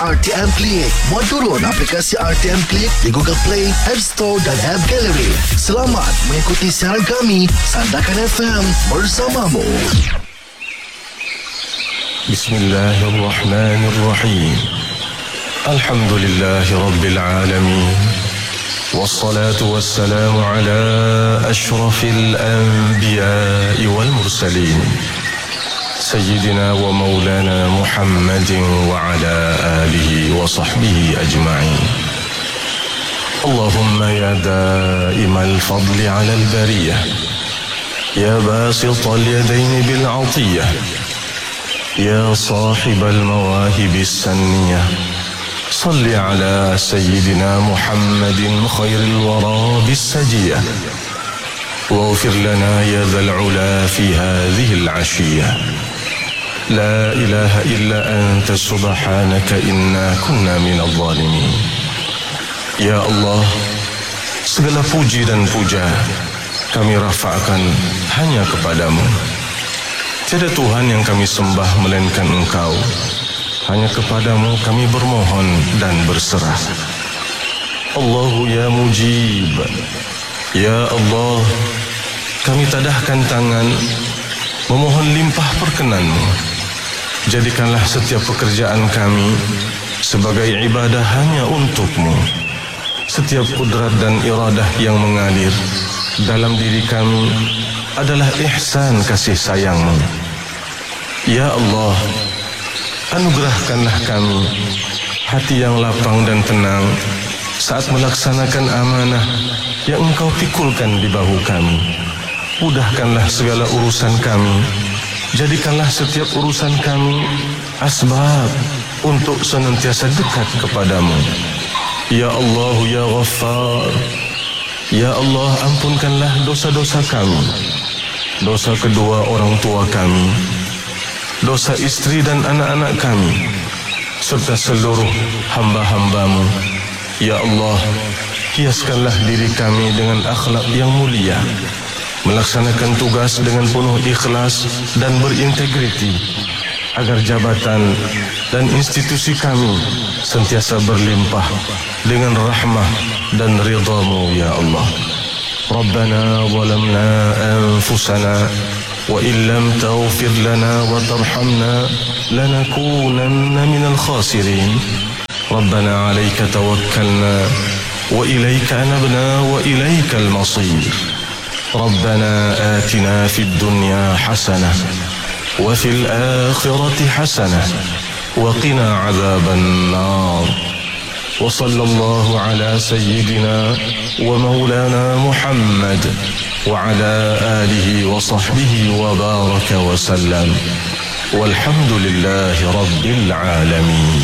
RTM Click. Muat turun aplikasi RTM Click di Google Play, App Store dan App Gallery. Selamat mengikuti siaran kami, Sandakan FM bersamamu. Bismillahirrahmanirrahim. Alhamdulillahi Rabbil Alamin. Wassalatu wassalamu ala ashrafil anbiya'i wal mursalin. Sayyidina wa maulana Muhammadin wa ala alihi wa sahbihi ajma'in. Allahumma ya da'imal fadli ala al-bariyah, ya basital yadaini bil 'atiyah, ya sahibal mawahibis sanniyah, salli ala sayyidina Muhammadin khairil wara bis sajiyah. واغفر لنا يا ذا العلا في هذه العشية. لا إله إلا أنت سبحانك إنا كنا من الظالمين. Ya Allah, segala puji dan puja kami rafa'kan hanya kepadamu. Tiada Tuhan yang kami sembah melainkan Engkau. Hanya kepadamu kami bermohon dan berserah. Allahu ya mujib. Ya Allah, kami tadahkan tangan memohon limpah perkenan-Mu. Jadikanlah setiap pekerjaan kami sebagai ibadah hanya untuk-Mu. Setiap kudrat dan iradah yang mengalir dalam diri kami adalah ihsan kasih sayang-Mu. Ya Allah, anugerahkanlah kami hati yang lapang dan tenang saat melaksanakan amanah yang Engkau pikulkan di bahu kami. Mudahkanlah segala urusan kami. Jadikanlah setiap urusan kami asbab untuk senantiasa dekat kepadamu. Ya Allah, ya Ghaffar. Ya Allah, ampunkanlah dosa-dosa kami, dosa kedua orang tua kami, dosa istri dan anak-anak kami, serta seluruh hamba-hamba-Mu. Ya Allah, hiaskanlah diri kami dengan akhlak yang mulia, melaksanakan tugas dengan penuh ikhlas dan berintegriti, agar jabatan dan institusi kami sentiasa berlimpah dengan rahmah dan ridha-Mu, ya Allah. Rabbana zalamna anfusana wa illam taghfir lana wa tarhamna lanakunanna minal khasirin. Rabbana 'alaika tawakkalna wa ilaika anabna wa ilaikal masir. Rabbana atina fid dunya hasanah wa fil akhirati hasanah wa qina 'adzaban nar. Wa sallallahu ala sayyidina wa maulana Muhammad wa ala alihi wa sahbihi wa baraka wa sallam. Walhamdulillahi rabbil alamin.